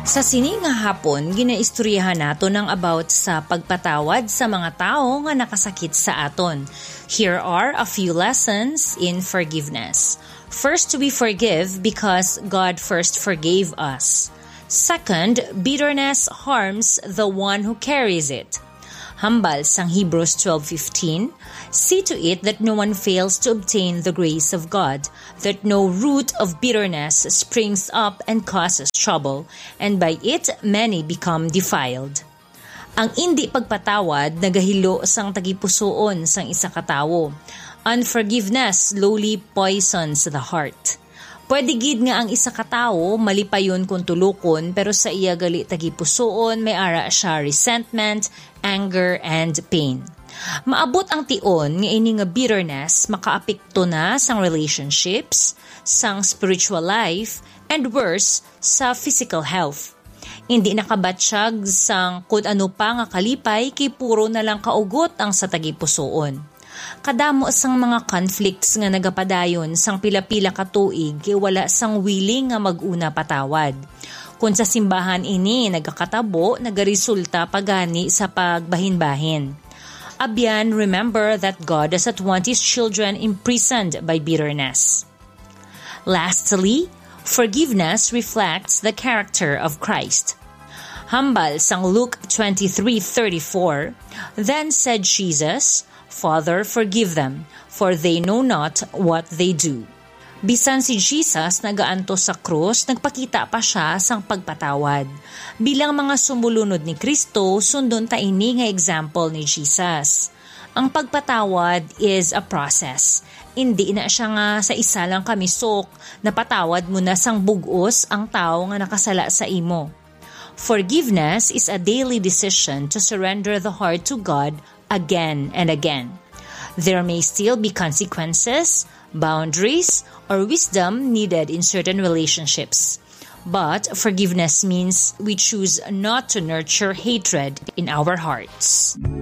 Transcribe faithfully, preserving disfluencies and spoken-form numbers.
Sa sini nga hapon, ginaistoryahan nato ng about sa pagpatawad sa mga tao nga nakasakit sa aton. Here are a few lessons in forgiveness. First, we forgive because God first forgave us. Second, bitterness harms the one who carries it. Hambal sang Hebrews twelve fifteen, see to it that no one fails to obtain the grace of God, that no root of bitterness springs up and causes trouble, and by it many become defiled. Ang indi pagpatawad nagahilo sang tagipusoon sang isa ka tawo. Unforgiveness slowly poisons the heart. Pwede gid nga ang isa ka tawo malipayon kung tulukon, pero sa iya gali tagipusoon may ara siya resentment, anger, and pain. Maabot ang tion nga ini nga bitterness makaapekto na sang relationships, sang spiritual life, and worse, sa physical health. Hindi nakabatsyag sang kung ano pa nga kalipay kay puro na lang kaugot ang sa tagipusoon. Kadamo sang mga conflicts nga nagapadayon sang pila-pila ka tuig kay wala sang willing nga mag-una patawad. Kung sa simbahan ini nagakatabo, nagaresulta pagani sa pagbahin-bahin. Abyan, remember that God does not want His children imprisoned by bitterness. Lastly, forgiveness reflects the character of Christ. Hambal sang Luke twenty-three thirty-four, then said Jesus, Father, forgive them, for they know not what they do. Bisan si Jesus nagaanto sa krus, nagpakita pa siya sang pagpatawad. Bilang mga sumulunod ni Kristo, sundon ta ini nga example ni Jesus. Ang pagpatawad is a process. Hindi na siya nga sa isa lang kamisok, napatawad mo na sang bugos ang tao nga nakasala sa imo. Forgiveness is a daily decision to surrender the heart to God again and again. There may still be consequences, boundaries, or wisdom needed in certain relationships. But forgiveness means we choose not to nurture hatred in our hearts.